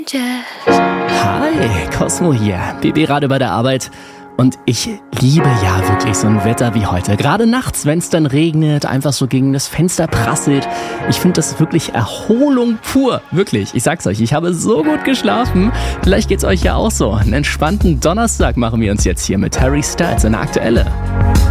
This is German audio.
Hi, Cosmo hier, BB-Radio bei der Arbeit. Und ich liebe ja wirklich so ein Wetter wie heute. Gerade nachts, wenn es dann regnet, einfach so gegen das Fenster prasselt. Ich finde das wirklich Erholung pur. Wirklich, ich sag's euch, ich habe so gut geschlafen. Vielleicht geht's euch ja auch so. Einen entspannten Donnerstag machen wir uns jetzt hier mit Harry Styles, eine aktuelle.